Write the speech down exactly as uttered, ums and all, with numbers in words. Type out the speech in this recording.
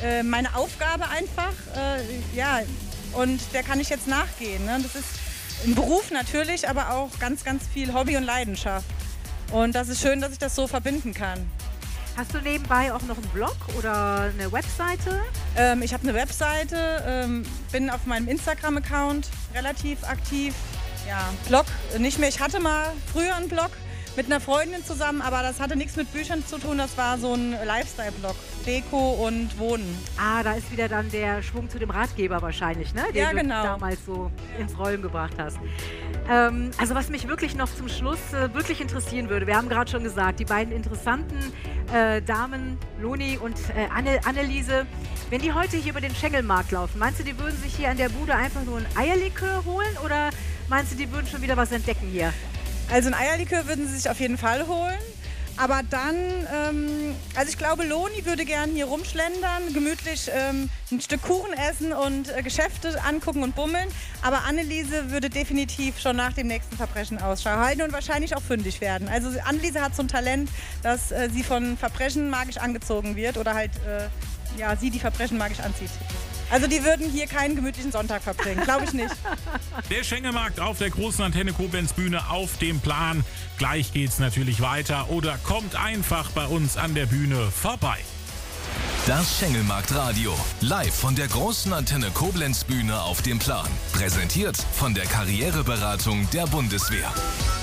äh, meine Aufgabe einfach. Äh, ja, und der kann ich jetzt nachgehen. Ne? Das ist ein Beruf natürlich, aber auch ganz, ganz viel Hobby und Leidenschaft. Und das ist schön, dass ich das so verbinden kann. Hast du nebenbei auch noch einen Blog oder eine Webseite? Ähm, ich habe eine Webseite, ähm, bin auf meinem Instagram-Account relativ aktiv. Ja, Blog nicht mehr. Ich hatte mal früher einen Blog mit einer Freundin zusammen, aber das hatte nichts mit Büchern zu tun. Das war so ein Lifestyle-Blog, Deko und Wohnen. Ah, da ist wieder dann der Schwung zu dem Ratgeber wahrscheinlich, ne? Den Ja, genau. du damals so ins Rollen gebracht hast. Ähm, also was mich wirklich noch zum Schluss äh, wirklich interessieren würde, wir haben gerade schon gesagt, die beiden interessanten äh, Damen, Loni und äh, Anne, Anneliese, wenn die heute hier über den Schengelmarkt laufen, meinst du, die würden sich hier an der Bude einfach nur ein Eierlikör holen oder meinst du, die würden schon wieder was entdecken hier? Also ein Eierlikör würden sie sich auf jeden Fall holen. Aber dann, ähm, also ich glaube, Loni würde gern hier rumschlendern, gemütlich ähm, ein Stück Kuchen essen und äh, Geschäfte angucken und bummeln. Aber Anneliese würde definitiv schon nach dem nächsten Verbrechen Ausschau halten und wahrscheinlich auch fündig werden. Also Anneliese hat so ein Talent, dass äh, sie von Verbrechen magisch angezogen wird oder halt, äh, ja, sie die Verbrechen magisch anzieht. Also die würden hier keinen gemütlichen Sonntag verbringen, glaube ich nicht. Der Schengelmarkt auf der großen Antenne Koblenz Bühne auf dem Plan. Gleich geht's natürlich weiter oder kommt einfach bei uns an der Bühne vorbei. Das Schengelmarkt-Radio. Live von der großen Antenne Koblenz Bühne auf dem Plan. Präsentiert von der Karriereberatung der Bundeswehr.